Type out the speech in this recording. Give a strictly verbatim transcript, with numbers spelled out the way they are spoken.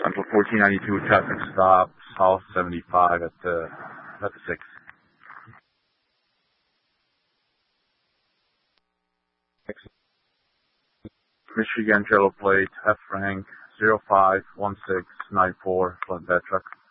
Central fourteen ninety-two, traffic stop, South seventy-five at the, at the six. Michigan, yellow plate, F rank, zero five one six nine four, flatbed truck.